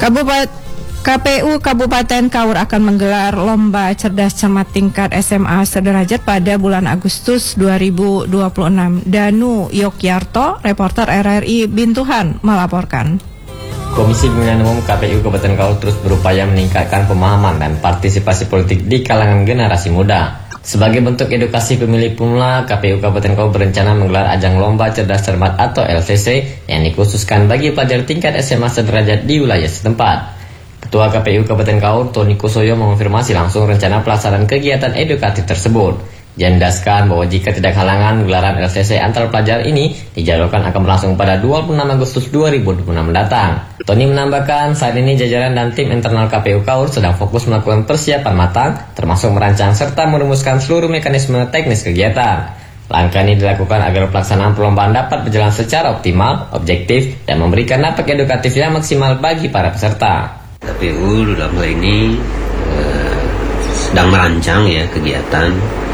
KPU Kabupaten Kaur akan menggelar lomba cerdas cermat tingkat SMA sederajat pada bulan Agustus 2026. Danu Yogyarto, reporter RRI Bintuhan, melaporkan. Komisi Pemilihan Umum KPU Kabupaten Kaur terus berupaya meningkatkan pemahaman dan partisipasi politik di kalangan generasi muda. Sebagai bentuk edukasi pemilih pemula, KPU Kabupaten Kaur berencana menggelar ajang lomba cerdas cermat atau LCC yang dikhususkan bagi pelajar tingkat SMA sederajat di wilayah setempat. Ketua KPU Kabupaten Kaur, Tony Kusoyo, mengonfirmasi langsung rencana pelaksanaan kegiatan edukatif tersebut. Dia menjelaskan bahwa jika tidak halangan, gelaran LCC antar pelajar ini dijadwalkan akan berlangsung pada 26 Agustus 2026 mendatang. Tony menambahkan, saat ini jajaran dan tim internal KPU Kaur sedang fokus melakukan persiapan matang, termasuk merancang serta merumuskan seluruh mekanisme teknis kegiatan. Langkah ini dilakukan agar pelaksanaan perlombaan dapat berjalan secara optimal, objektif, dan memberikan dampak edukatif yang maksimal bagi para peserta. KPU dalam hal ini sedang merancang kegiatan.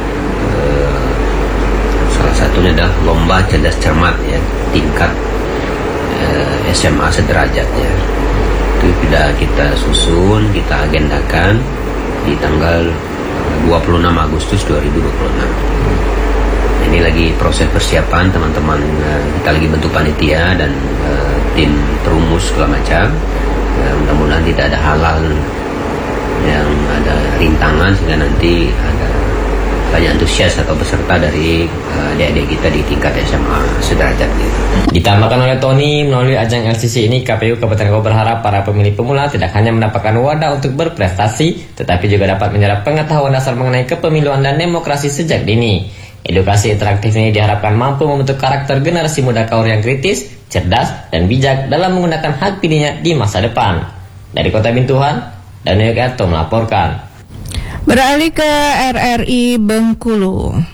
Salah satunya adalah lomba cerdas cermat tingkat SMA sederajat Itu sudah kita susun, kita agendakan di tanggal 26 Agustus 2026. Ini lagi proses persiapan teman-teman, kita lagi bentuk panitia dan tim perumus segala macam. Mudah-mudahan tidak ada hal-hal yang ada rintangan sehingga nanti ada banyak antusias atau peserta dari adik-adik kita di tingkat SMA sederajat gitu. Ditambahkan oleh Tony, melalui ajang LCC ini KPU Kabupaten Kaur berharap para pemilih pemula tidak hanya mendapatkan wadah untuk berprestasi, tetapi juga dapat menyerap pengetahuan dasar mengenai kepemiluan dan demokrasi sejak dini. Edukasi interaktif ini diharapkan mampu membentuk karakter generasi muda Kaur yang kritis, cerdas, dan bijak dalam menggunakan hak pilihnya di masa depan. Dari Kota Bintuhan, Danu Yogyarto melaporkan. Beralih ke RRI Bengkulu.